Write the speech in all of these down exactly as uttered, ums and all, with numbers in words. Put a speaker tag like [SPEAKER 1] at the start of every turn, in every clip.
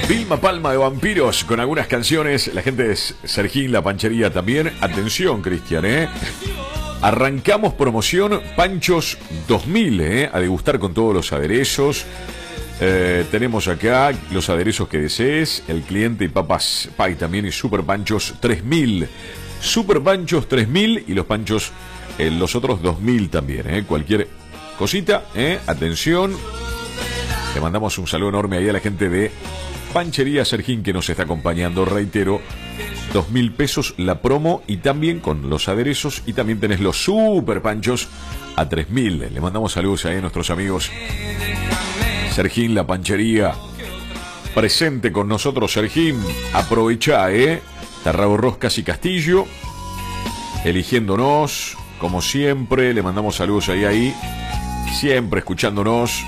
[SPEAKER 1] Vilma Palma de Vampiros con algunas canciones. La gente de Sergín, La Panchería también. Atención, Cristian, ¿eh? Arrancamos promoción Panchos dos mil, ¿eh? A degustar con todos los aderezos. Eh, tenemos acá los aderezos que desees. El cliente y papas pie también. Y Super Panchos tres mil. Super Panchos tres mil y los panchos, eh, los otros dos mil también, ¿eh? Cualquier cosita, ¿eh? Atención. Le mandamos un saludo enorme ahí a la gente de Panchería Sergín que nos está acompañando. Reitero, dos mil pesos la promo y también con los aderezos. Y también tenés los super panchos a tres mil. Le mandamos saludos ahí a nuestros amigos. Sergín, La Panchería. Presente con nosotros, Sergín. Aprovechá, ¿eh? Tarrabo Roscas y Castillo. Eligiéndonos, como siempre. Le mandamos saludos ahí, ahí. Siempre escuchándonos.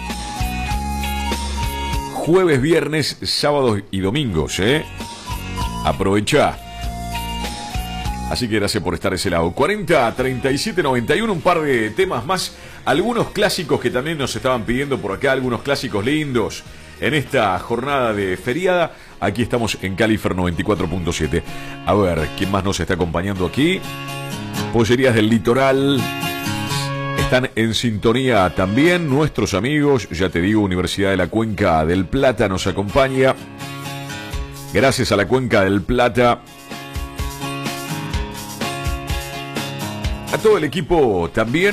[SPEAKER 1] Jueves, viernes, sábados y domingos, ¿eh? Aprovechá. Así que gracias por estar a ese lado. cuarenta, treinta y siete, noventa y uno, un par de temas más. Algunos clásicos que también nos estaban pidiendo por acá, algunos clásicos lindos. En esta jornada de feriada, aquí estamos en Califer noventa y cuatro punto siete. A ver, ¿quién más nos está acompañando aquí? Pollerías del Litoral. Están en sintonía también nuestros amigos, ya te digo, Universidad de la Cuenca del Plata nos acompaña. Gracias a la Cuenca del Plata. A todo el equipo también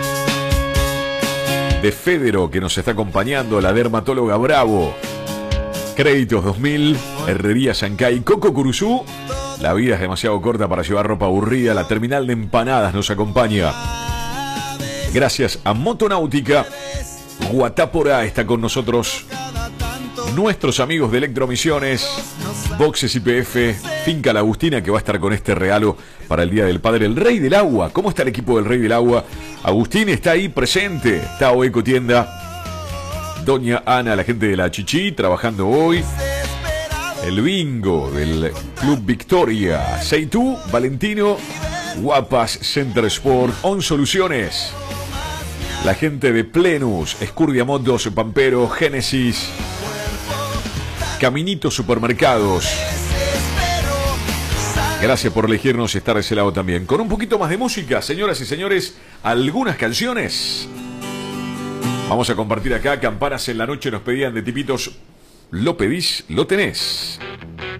[SPEAKER 1] de Federo que nos está acompañando, la dermatóloga Bravo, Créditos dos mil, Herrería Sancay, Coco Curuzú. La vida es demasiado corta para llevar ropa aburrida. La terminal de empanadas nos acompaña. Gracias a Motonáutica. Guatápora está con nosotros. Nuestros amigos de Electromisiones. Boxes I P F. Finca La Agustina, que va a estar con este regalo para el Día del Padre. El Rey del Agua. ¿Cómo está el equipo del Rey del Agua? Agustín está ahí presente. Está Oeco Tienda. Doña Ana, la gente de la Chichi, trabajando hoy. El bingo del Club Victoria. Seitú, Valentino. Guapas, Center Sport. On Soluciones. La gente de Plenus, Escurdia Motos, Pampero, Génesis, Caminito Supermercados. Gracias por elegirnos y estar de ese lado también. Con un poquito más de música, señoras y señores, algunas canciones. Vamos a compartir acá. Campanas en la noche nos pedían de Tipitos. Lo pedís, lo tenés.